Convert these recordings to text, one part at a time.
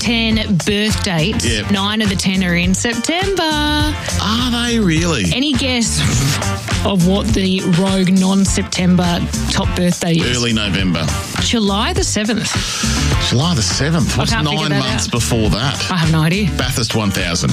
10 birth dates. Yep. 9 of the 10 are in September. Are they really? Any guess of what the rogue non-September top birthday is? Early November. July the 7th. July the 7th. What's can't figure 9 that months out. before that? I have no idea. Bathurst 1000.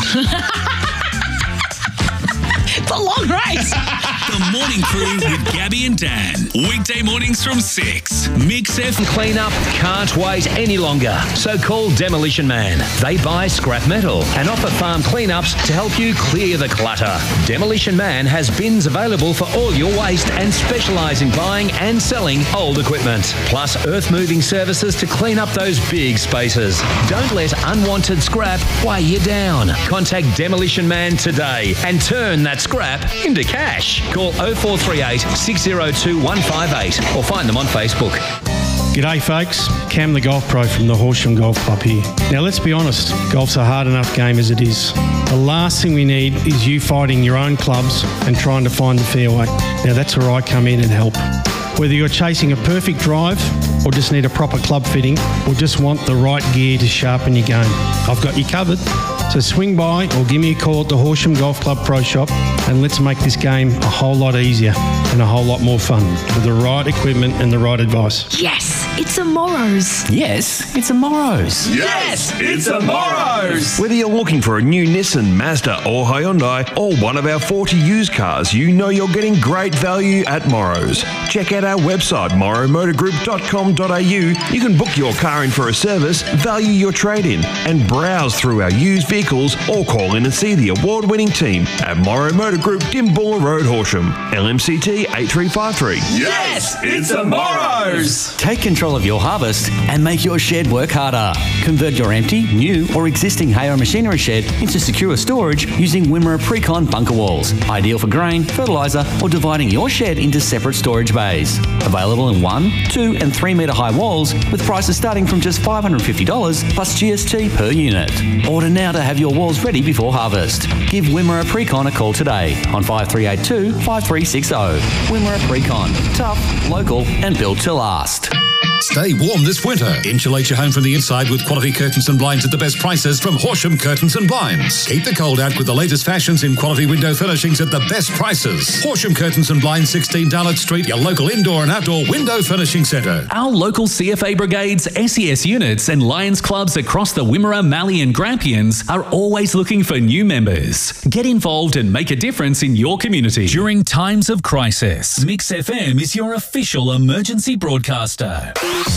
It's a long race. The Morning Crew with Gabby and Dan. Weekday mornings from 6. Mix FM. Clean up can't wait any longer. So call Demolition Man. They buy scrap metal and offer farm cleanups to help you clear the clutter. Demolition Man has bins available for all your waste and specialise in buying and selling old equipment. Plus earth moving services to clean up those big spaces. Don't let unwanted scrap weigh you down. Contact Demolition Man today and turn that scrap into cash. Call 0438 602 158 or find them on Facebook. G'day folks, Cam the Golf Pro from the Horsham Golf Club here. Now let's be honest, golf's a hard enough game as it is. The last thing we need is you fighting your own clubs and trying to find the fairway. Now that's where I come in and help. Whether you're chasing a perfect drive or just need a proper club fitting or just want the right gear to sharpen your game, I've got you covered. So swing by or give me a call at the Horsham Golf Club Pro Shop and let's make this game a whole lot easier and a whole lot more fun with the right equipment and the right advice. Yes, it's a Morrow's. Yes, it's a Morrow's. Yes, it's a Morrow's. Whether you're looking for a new Nissan, Mazda or Hyundai or one of our 40 used cars, you know you're getting great value at Morrow's. Check out our website, morrowmotorgroup.com.au. You can book your car in for a service, value your trade-in and browse through our used vehicles or call in and see the award-winning team at Morrow Motor Group, Dimbulla Road, Horsham. LMCT 8353. Yes, it's a Morrow's. Take control of your harvest and make your shed work harder. Convert your empty, new or existing hay or machinery shed into secure storage using Wimmera Precon bunker walls. Ideal for grain, fertiliser or dividing your shed into separate storage bays. Available in 1, 2 and 3 metre high walls with prices starting from just $550 plus GST per unit. Order now to have your walls ready before harvest. Give Wimmera Precon a call today on 5382 5360. Wimmera Precon. Tough, local and built to last. Stay warm this winter. Insulate your home from the inside with quality curtains and blinds at the best prices from Horsham Curtains and Blinds. Keep the cold out with the latest fashions in quality window furnishings at the best prices. Horsham Curtains and Blinds, 16 Darlett Street, your local indoor and outdoor window furnishing centre. Our local CFA brigades, SES units and Lions clubs across the Wimmera, Mallee and Grampians are always looking for new members. Get involved and make a difference in your community. During times of crisis, Mix FM is your official emergency broadcaster.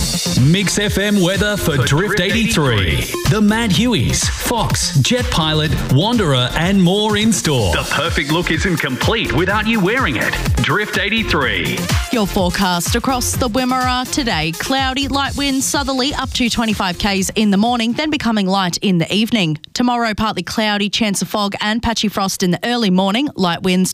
Mix FM weather for Drift 83. The Mad Hueys, Fox, Jet Pilot, Wanderer and more in store. The perfect look isn't complete without you wearing it. Drift 83. Your forecast across the Wimmera today. Cloudy, light winds, southerly up to 25 k's in the morning, then becoming light in the evening. Tomorrow, partly cloudy, chance of fog and patchy frost in the early morning, light winds